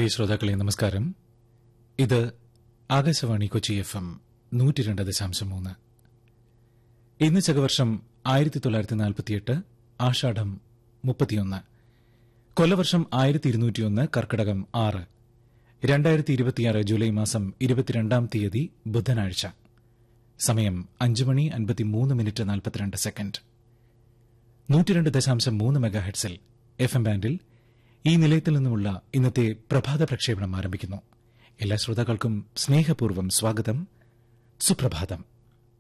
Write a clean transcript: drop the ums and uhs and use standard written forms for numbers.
പ്രിയ ശ്രോതാക്കളെ നമസ്കാരം. ഇത് ആകാശവാണി കൊച്ചി FM 102.3. ഇന്ന് ചകവർഷം 1948 ആഷാഢം 31, കൊല്ലവർഷം 1201 കർക്കിടകം 6, 2026 ജൂലൈ മാസം 22-ാം തീയതി ബുധനാഴ്ച. സമയം 5:53:42. 102.3 മെഗാഹെർട്സിൽ FM ബാൻഡിൽ ഈ നിലയത്തിൽ നിന്നുമുള്ള ഇന്നത്തെ പ്രഭാത പ്രക്ഷേപണം ആരംഭിക്കുന്നു. എല്ലാ ശ്രോതാക്കൾക്കും സ്നേഹപൂർവ്വം സ്വാഗതം. സുപ്രഭാതം.